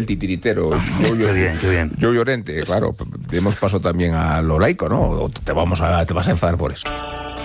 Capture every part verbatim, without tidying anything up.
titiritero. Yo, yo, qué bien, qué bien. Yo Llorente, claro. Demos paso también a lo laico, ¿no? O te, vamos a, te vas a enfadar por eso.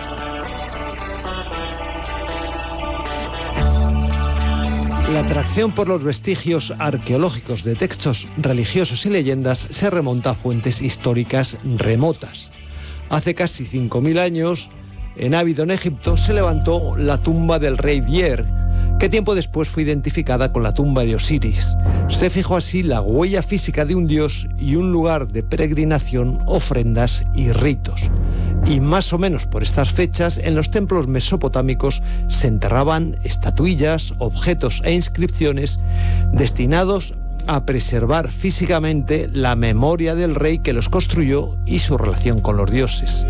La atracción por los vestigios arqueológicos de textos religiosos y leyendas se remonta a fuentes históricas remotas. Hace casi cinco mil años, en Ábido, en Egipto, se levantó la tumba del rey Dier, que tiempo después fue identificada con la tumba de Osiris. Se fijó así la huella física de un dios y un lugar de peregrinación, ofrendas y ritos. Y más o menos por estas fechas, en los templos mesopotámicos se enterraban estatuillas, objetos e inscripciones destinados a preservar físicamente la memoria del rey que los construyó y su relación con los dioses.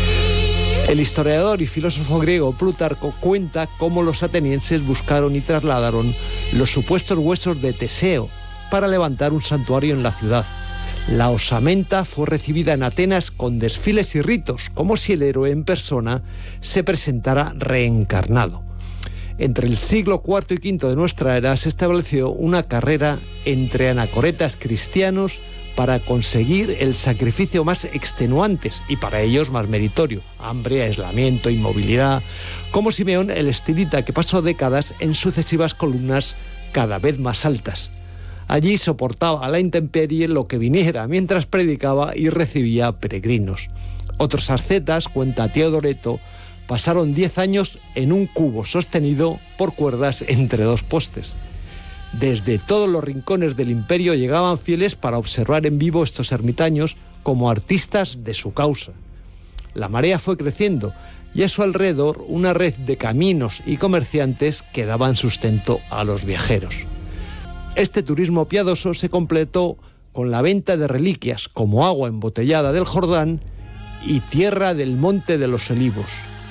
El historiador y filósofo griego Plutarco cuenta cómo los atenienses buscaron y trasladaron los supuestos huesos de Teseo para levantar un santuario en la ciudad. La osamenta fue recibida en Atenas con desfiles y ritos, como si el héroe en persona se presentara reencarnado. Entre el siglo cuarto y quinto de nuestra era se estableció una carrera entre anacoretas cristianos para conseguir el sacrificio más extenuante y para ellos más meritorio: hambre, aislamiento, inmovilidad, como Simeón el estilita, que pasó décadas en sucesivas columnas cada vez más altas. Allí soportaba a la intemperie lo que viniera mientras predicaba y recibía peregrinos. Otros ascetas, cuenta Teodoreto, pasaron diez años en un cubo sostenido por cuerdas entre dos postes. Desde todos los rincones del imperio llegaban fieles para observar en vivo estos ermitaños como artistas de su causa. La marea fue creciendo y a su alrededor una red de caminos y comerciantes que daban sustento a los viajeros. Este turismo piadoso se completó con la venta de reliquias como agua embotellada del Jordán y tierra del Monte de los Olivos.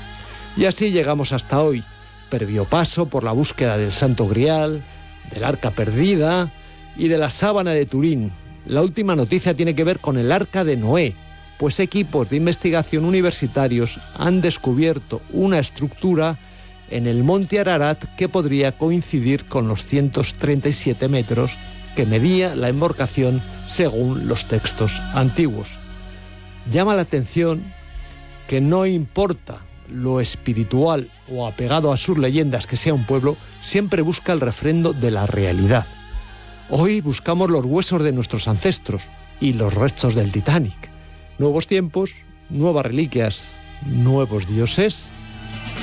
Y así llegamos hasta hoy, previo paso por la búsqueda del Santo Grial, del Arca Perdida y de la Sábana de Turín. La última noticia tiene que ver con el Arca de Noé, pues equipos de investigación universitarios han descubierto una estructura en el monte Ararat que podría coincidir con los ciento treinta y siete metros que medía la embarcación según los textos antiguos. Llama la atención que no importa lo espiritual o apegado a sus leyendas que sea un pueblo, siempre busca el refrendo de la realidad. Hoy buscamos los huesos de nuestros ancestros y los restos del Titanic. Nuevos tiempos, nuevas reliquias, nuevos dioses.